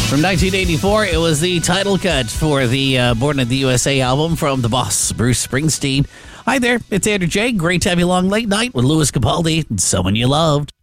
From 1984, it was the title cut for the Born in the USA album from the boss, Bruce Springsteen. Hi there, it's Andrew J. Great to have you along late night with Louis Capaldi and Someone You Loved.